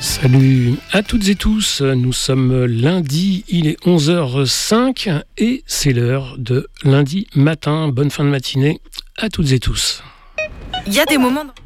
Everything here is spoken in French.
Salut à toutes et tous, nous sommes lundi, il est 11h05 et c'est l'heure de lundi matin. Bonne fin de matinée à toutes et tous. Il y a des moments...